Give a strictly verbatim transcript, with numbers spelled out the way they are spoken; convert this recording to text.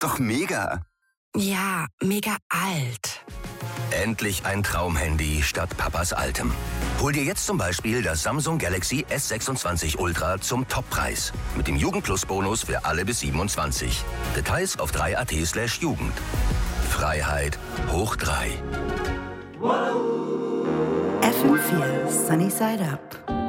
Doch mega. Ja, mega alt. Endlich ein Traumhandy statt Papas altem. Hol dir jetzt zum Beispiel das Samsung Galaxy S sechsundzwanzig Ultra zum Toppreis. Mit dem Jugendplus-Bonus für alle bis siebenundzwanzig. Details auf drei punkt at slash Jugend. Freiheit hoch drei. F M vier Sunny Side Up.